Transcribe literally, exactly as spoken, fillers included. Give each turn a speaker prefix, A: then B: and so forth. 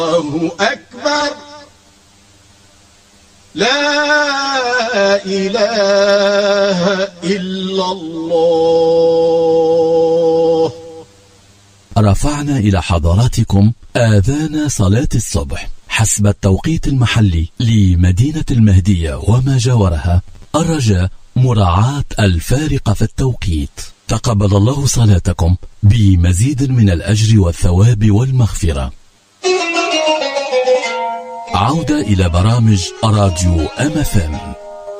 A: الله أكبر. لا إله إلا الله.
B: رفعنا إلى حضراتكم آذان صلاة الصبح حسب التوقيت المحلي لمدينة المهدية وما جاورها، الرجاء مراعاة الفارق في التوقيت. تقبل الله صلاتكم بمزيد من الأجر والثواب والمغفرة. عودة إلى برامج راديو أم اف ام.